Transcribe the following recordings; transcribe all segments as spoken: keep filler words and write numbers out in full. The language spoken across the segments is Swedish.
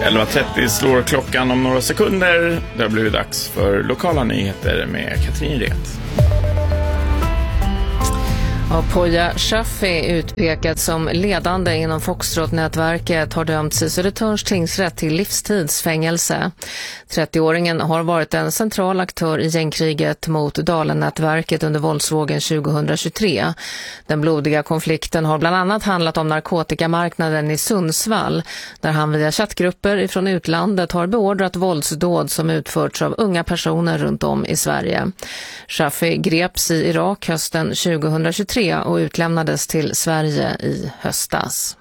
elva trettio slår klockan om några sekunder. Det har blivit dags för lokala nyheter med Katrin Ret. Poya Shaffi, utpekad som ledande inom Foxtrot-nätverket, har dömts i Södertörns tingsrätt till livstidsfängelse. trettioåringen har varit en central aktör i gängkriget mot Dalen-nätverket under våldsvågen tjugohundratjugotre. Den blodiga konflikten har bland annat handlat om narkotikamarknaden i Sundsvall, där han via chattgrupper ifrån utlandet har beordrat våldsdåd som utförts av unga personer runt om i Sverige. Shaffi greps i Irak hösten tjugohundratjugotre och utlämnades till Sverige i höstas.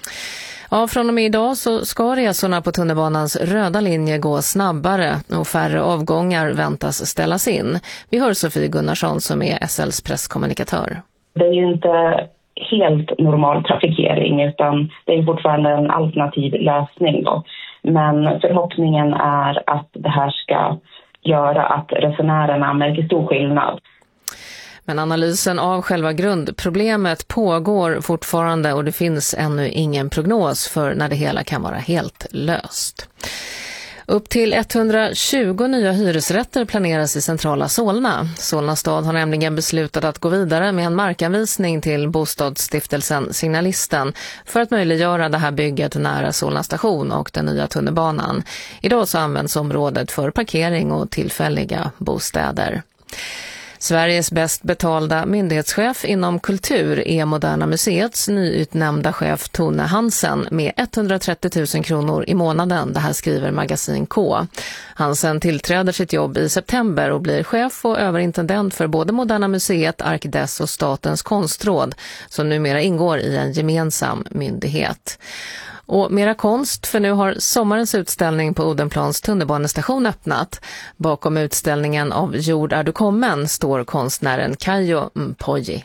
Ja, från och med idag så ska resorna på tunnelbanans röda linje gå snabbare och färre avgångar väntas ställas in. Vi hör Sofie Gunnarsson som är S L:s presskommunikatör. Det är ju inte helt normal trafikering utan det är fortfarande en alternativ lösning då. Men förhoppningen är att det här ska göra att resenärerna märker stor skillnad. Men analysen av själva grundproblemet pågår fortfarande och det finns ännu ingen prognos för när det hela kan vara helt löst. Upp till etthundratjugo nya hyresrätter planeras i centrala Solna. Solna stad har nämligen beslutat att gå vidare med en markanvisning till bostadsstiftelsen Signalisten för att möjliggöra det här bygget nära Solna station och den nya tunnelbanan. Idag så används området för parkering och tillfälliga bostäder. Sveriges bäst betalda myndighetschef inom kultur är Moderna Museets nyutnämnda chef Tone Hansen med etthundratrettio tusen kronor i månaden. Det här skriver Magasin K. Hansen tillträder sitt jobb i september och blir chef och överintendent för både Moderna Museet, Arkdes och Statens konstråd som numera ingår i en gemensam myndighet. Och mera konst, för nu har sommarens utställning på Odenplans tunnelbanestation öppnat. Bakom utställningen Av jord är du kommen står konstnären Kayo Mpoji.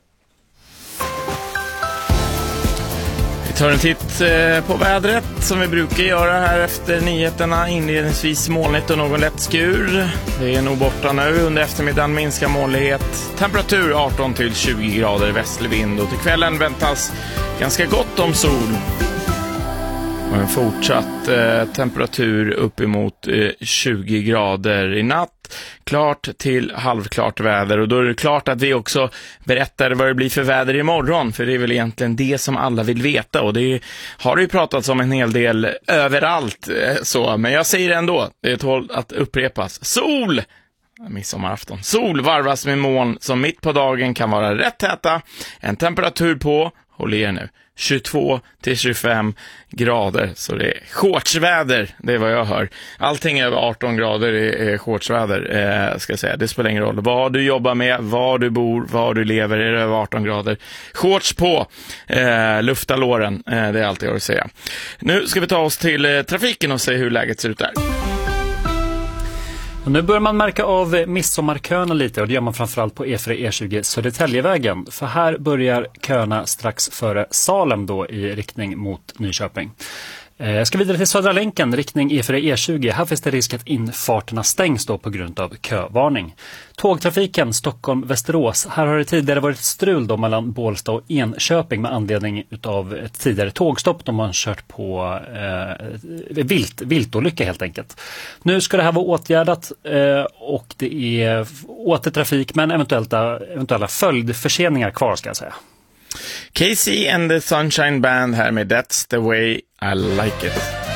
Vi tar en titt på vädret som vi brukar göra här efter nyheterna. Inledningsvis molnigt och någon lätt skur. Det är nog borta nu. Under eftermiddagen minskar molnighet. Temperatur arton till tjugo grader västlig vind och till kvällen väntas ganska gott om sol. Och en fortsatt eh, temperatur uppemot eh, tjugo grader i natt. Klart till halvklart väder. Och då är det klart att vi också berättar vad det blir för väder imorgon. För det är väl egentligen det som alla vill veta. Och det har ju pratats om en hel del överallt. Eh, så. Men jag säger ändå, det tål att upprepas. Sol! Midsommarafton. Sol varvas med moln som mitt på dagen kan vara rätt täta. En temperatur på, håll i er nu, tjugotvå till tjugofem grader, så det är shortsväder, det är vad jag hör. Allting över arton grader är shortsväder, eh, ska jag säga. Det spelar ingen roll vad du jobbar med, var du bor, var du lever, är det över arton grader. Shorts på, eh, lufta låren, eh, det är allt jag har att säga. Nu ska vi ta oss till eh, trafiken och se hur läget ser ut där. Och nu börjar man märka av midsommarköerna lite, och det gör man framförallt på E fyra E tjugo Södertäljevägen. För här börjar köerna strax före Salem då i riktning mot Nyköping. Jag ska vidare till Södra länken, riktning E fyra E tjugo. Här finns det risk att infarterna stängs då på grund av kövarning. Tågtrafiken Stockholm-Västerås. Här har det tidigare varit strul då mellan Bålsta och Enköping med anledning av ett tidigare tågstopp då man kört på eh, vilt, viltolycka helt enkelt. Nu ska det här vara åtgärdat eh, och det är återtrafik men eventuella, eventuella följdförseningar kvar, ska jag säga. Casey and the Sunshine Band här med That's the way I like it.